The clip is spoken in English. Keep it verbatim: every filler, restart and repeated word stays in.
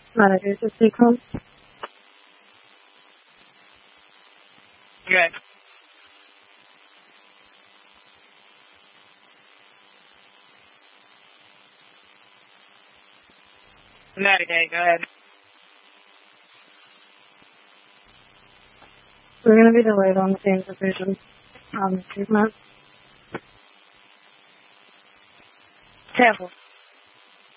Manager to speak home. Good. Medicaid, go ahead. We're going to be delayed on the same decision on the treatment. Careful.